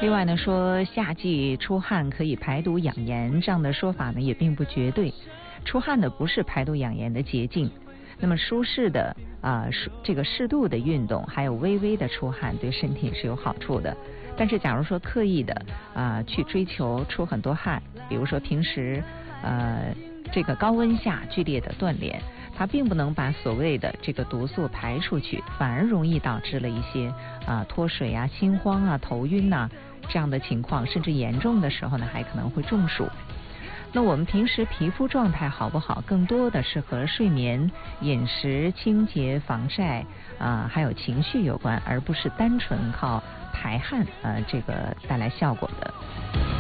另外呢，说夏季出汗可以排毒养颜，这样的说法呢也并不绝对。出汗呢不是排毒养颜的捷径。那么舒适的这个适度的运动，还有微微的出汗，对身体是有好处的。但是假如说刻意的去追求出很多汗，比如说平时这个高温下剧烈的锻炼，它并不能把所谓的这个毒素排出去，反而容易导致了一些脱水啊、心慌啊、头晕啊这样的情况，甚至严重的时候呢，还可能会中暑。那我们平时皮肤状态好不好，更多的是和睡眠、饮食、清洁、防晒还有情绪有关，而不是单纯靠排汗这个带来效果的。